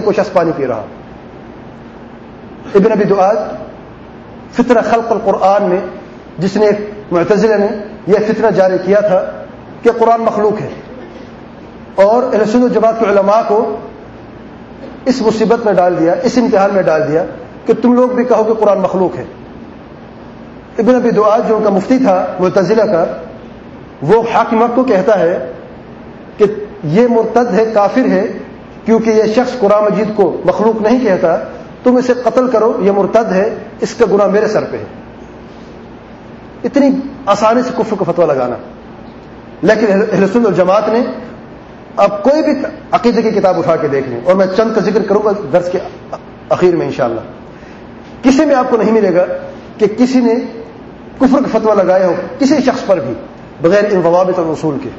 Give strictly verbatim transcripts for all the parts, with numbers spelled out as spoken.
کوئی شخص پانی پی رہا. ابن ابی دؤاد فتنہ خلق القرآن میں، جس نے معتزلہ نے یہ فتنہ جاری کیا تھا کہ قرآن مخلوق ہے، اور اہل سنت والجماعت کے علماء کو اس مصیبت میں ڈال دیا، اس امتحان میں ڈال دیا کہ تم لوگ بھی کہو کہ قرآن مخلوق ہے. ابن ابی دؤاد جو ان کا مفتی تھا معتزلہ کا، وہ حاکم وقت کو کہتا ہے کہ یہ مرتد ہے، کافر ہے، کیونکہ یہ شخص قرآن مجید کو مخلوق نہیں کہتا، تم اسے قتل کرو، یہ مرتد ہے، اس کا گناہ میرے سر پہ ہے. اتنی آسانی سے کفر کا فتویٰ لگانا. لیکن اہل سنت والجماعت نے، اب کوئی بھی عقیدے کی کتاب اٹھا کے دیکھ لیں، اور میں چند کا ذکر کروں گا درس کے اخیر میں انشاءاللہ، کسی میں آپ کو نہیں ملے گا کہ کسی نے کفر کا فتویٰ لگایا ہو کسی شخص پر بھی بغیر ان ضوابط اور اصول کے.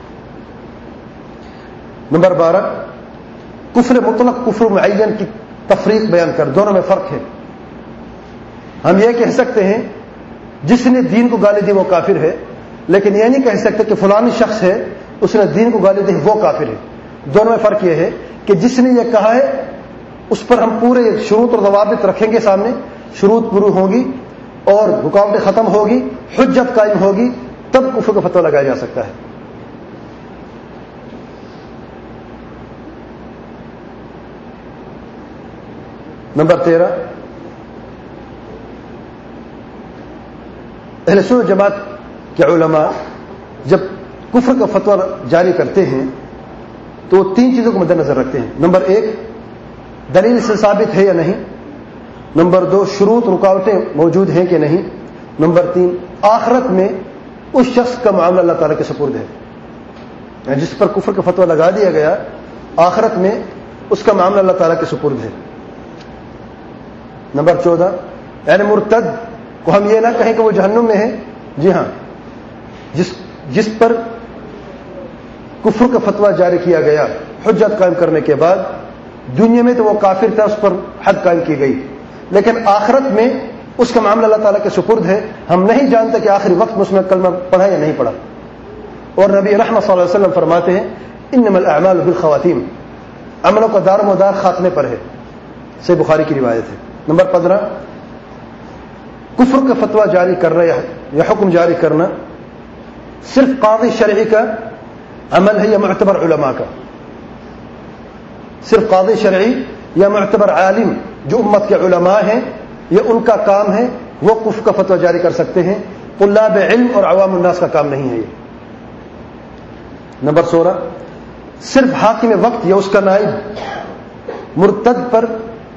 نمبر بارہ، کفر مطلق کفر معین کی تفریق بیان کر، دونوں میں فرق ہے. ہم یہ کہہ سکتے ہیں جس نے دین کو گالی دی وہ کافر ہے، لیکن یہ نہیں کہہ سکتے کہ فلانی شخص ہے اس نے دین کو گالی دی وہ کافر ہے. دونوں میں فرق یہ ہے کہ جس نے یہ کہا ہے اس پر ہم پورے شروط اور ضوابط رکھیں گے سامنے، شروط پوری ہوگی اور رکاوٹیں ختم ہوگی، حجت قائم ہوگی، تب کفر کا فتویٰ لگایا جا سکتا ہے. نمبر تیرہ، اہل سنت جماعت کے علماء جب کفر کا فتویٰ جاری کرتے ہیں تو وہ تین چیزوں کو مد نظر رکھتے ہیں. نمبر ایک، دلیل سے ثابت ہے یا نہیں. نمبر دو، شروط رکاوٹیں موجود ہیں کہ نہیں. نمبر تین، آخرت میں اس شخص کا معاملہ اللہ تعالیٰ کے سپرد ہے، جس پر کفر کا فتویٰ لگا دیا گیا، آخرت میں اس کا معاملہ اللہ تعالیٰ کے سپرد ہے. نمبر چودہ، یعنی مرتد کو ہم یہ نہ کہیں کہ وہ جہنم میں ہے. جی ہاں، جس جس پر کفر کا فتویٰ جاری کیا گیا حجت قائم کرنے کے بعد، دنیا میں تو وہ کافر تھا، اس پر حد قائم کی گئی، لیکن آخرت میں اس کا معاملہ اللہ تعالیٰ کے سپرد ہے. ہم نہیں جانتے کہ آخری وقت میں اس نے کلمہ پڑھا یا نہیں پڑھا. اور نبی رحمت صلی اللہ علیہ وسلم فرماتے ہیں انما الاعمال بالخواتیم، عملوں کا دار و مدار خاتمے پر ہے. صحیح بخاری کی روایت ہے. نمبر پندرہ، کفر کا فتویٰ جاری کرنا یا حکم جاری کرنا صرف قاضی شرعی کا عمل ہے یا معتبر علماء کا؟ صرف قاضی شرعی یا معتبر عالم جو امت کے علماء ہیں، یہ ان کا کام ہے، وہ کفر کا فتویٰ جاری کر سکتے ہیں. طلاب علم اور عوام الناس کا کام نہیں ہے یہ. نمبر سولہ، صرف حاکم وقت یا اس کا نائب مرتد پر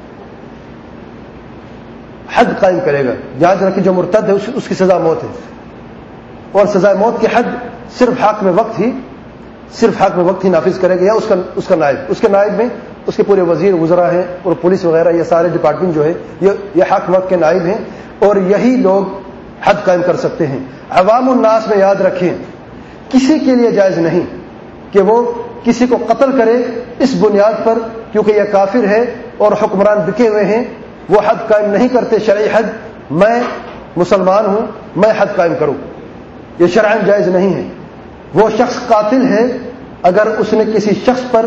حد قائم کرے گا. یاد رکھیں جو مرتد ہے اس کی سزا موت ہے، اور سزا موت کی حد صرف حاکم وقت ہی صرف حاکم وقت ہی نافذ کرے گا، یا اس کا اس کا نائب. اس کے نائب میں اس کے پورے وزیر وزراء ہیں اور پولیس وغیرہ، یہ سارے ڈپارٹمنٹ جو ہے یہ یہ حاکم وقت کے نائب ہیں، اور یہی لوگ حد قائم کر سکتے ہیں. عوام الناس میں یاد رکھیں کسی کے لیے جائز نہیں کہ وہ کسی کو قتل کرے اس بنیاد پر کیونکہ یہ کافر ہے اور حکمران بکے ہوئے ہیں. وہ حد قائم نہیں کرتے شرعی حد، میں مسلمان ہوں میں حد قائم کروں، یہ شرعاً جائز نہیں ہے. وہ شخص قاتل ہے اگر اس نے کسی شخص پر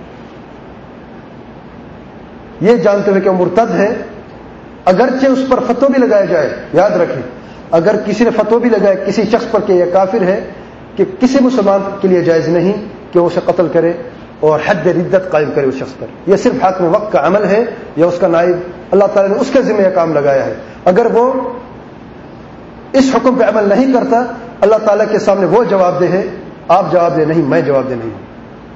یہ جانتے ہوئے کہ وہ مرتد ہے، اگرچہ اس پر فتویٰ بھی لگایا جائے. یاد رکھیں اگر کسی نے فتویٰ بھی لگایا کسی شخص پر کہ یہ کافر ہے، کہ کسی مسلمان کے لیے جائز نہیں کہ وہ اسے قتل کرے اور حد ردت قائم کرے اس شخص پر. یہ صرف حاکم وقت کا عمل ہے یا اس کا نائب، اللہ تعالیٰ نے اس کے ذمہ یہ کام لگایا ہے. اگر وہ اس حکم پہ عمل نہیں کرتا، اللہ تعالیٰ کے سامنے وہ جواب دہ ہے. آپ جواب دہ نہیں، میں جواب دہ نہیں ہوں.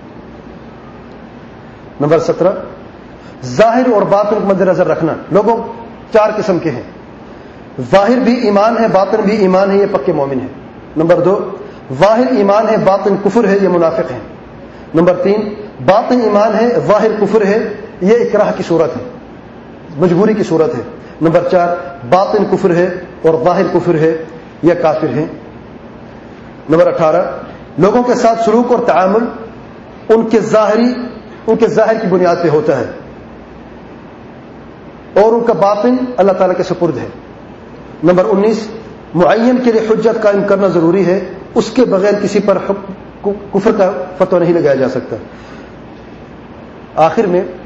نمبر سترہ، ظاہر اور باطن کو مد نظر رکھنا. لوگوں چار قسم کے ہیں، ظاہر بھی ایمان ہے باطن بھی ایمان ہے، یہ پکے مومن ہیں. نمبر دو، ظاہر ایمان ہے باطن کفر ہے، یہ منافق ہیں. نمبر تین، باطن ایمان ہے ظاہر کفر ہے، یہ اکراہ کی صورت ہے، مجبوری کی صورت ہے. نمبر چار، باطن کفر ہے اور ظاہر کفر ہے، یہ کافر ہیں. نمبر اٹھارہ، لوگوں کے ساتھ سلوک اور تعامل ان کے ظاہری ان کے ظاہر کی بنیاد پہ ہوتا ہے اور ان کا باطن اللہ تعالیٰ کے سپرد ہے. نمبر انیس، معین کے لیے حجت قائم کرنا ضروری ہے، اس کے بغیر کسی پر کفر کا فتویٰ نہیں لگایا جا سکتا. آخر میں